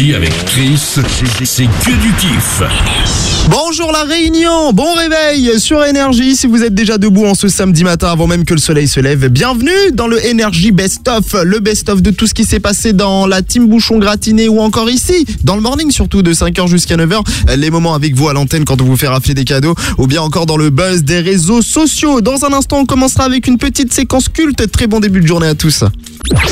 midi avec Chris, c'est que du kiff. Bonjour la Réunion, bon réveil sur Énergie. Si vous êtes déjà debout en ce samedi matin avant même que le soleil se lève, bienvenue dans le Énergie Best of, le best of de tout ce qui s'est passé dans la team Bouchon Gratiné ou encore ici, dans le morning surtout de 5h jusqu'à 9h, les moments avec vous à l'antenne quand on vous fait rafler des cadeaux ou bien encore dans le buzz des réseaux sociaux. Dans un instant, on commencera avec une petite séquence culte. Très bon début de journée à tous.